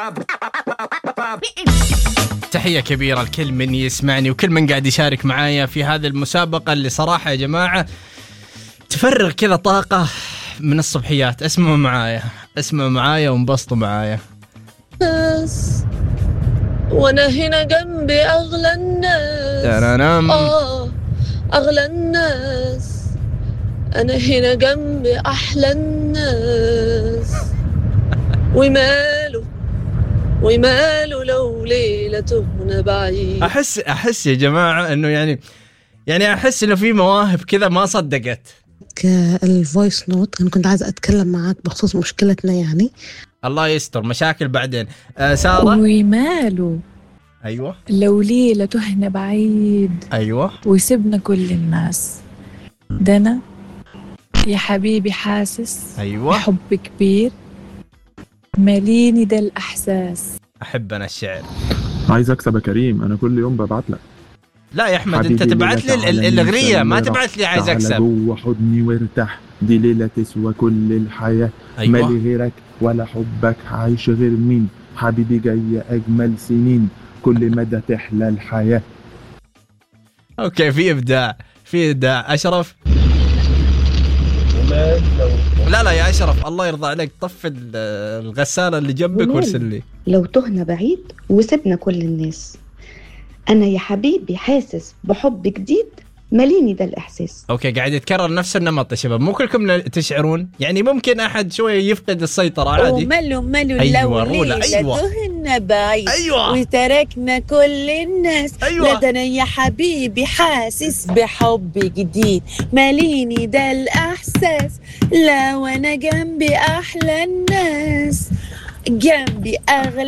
تحية كبيرة لكل من يسمعني وكل من قاعد يشارك معايا في هذه المسابقة اللي صراحة يا جماعة تفرغ كذا طاقة من الصبحيات. اسمعوا معايا وانبسطوا معايا. وانا هنا جنبي اغلى الناس. اغلى الناس. انا هنا جنبي احلى الناس. وماله لو ليلة تهنا بعيد. احس يا جماعة انه يعني احس انه في مواهب كذا ما صدقت. الفويس نوت انا كنت عايزة اتكلم معاك بخصوص مشكلتنا يعني. الله يستر مشاكل بعدين. سارة. وماله. ايوه. لو ليلة تهنا بعيد. ايوه. ويسبنا كل الناس. ده انا يا حبيبي حاسس. ايوه. حب كبير ماليني ده الأحساس. أحب أنا الشعر. عايز أكسب يا كريم، أنا كل يوم ببعت لك. لا يا أحمد أنت تبعت لي الأغنية ما تبعت لي عايز أكسب. جوه حضني وارتاح، دي ليلة تسوى كل الحياة. أيوة. مالي غيرك ولا حبك عايش غير مين، حبيبي جاي أجمل سنين كل مدى تحلى الحياة. أوكي في إبداع أشرف. لا يا أشرف الله يرضى عليك طف الغسالة اللي جنبك وارسل لي. لو تهنا بعيد وسبنا كل الناس. أنا يا حبيبي حاسس بحب جديد ماليني ده الإحساس. أوكي قاعد يتكرر نفس النمط يا شباب، مو كلكم تشعرون يعني ممكن أحد شوية يفقد السيطرة عادي. وماله أيوة لو ليلة تهنا بعيد. أيوة. وتركنا كل الناس. أيوة. لا ده أنا يا حبيبي حاسس بحب جديد ماليني ده الإحساس. لا وأنا جنبي أحلى الناس، جنبي أغلى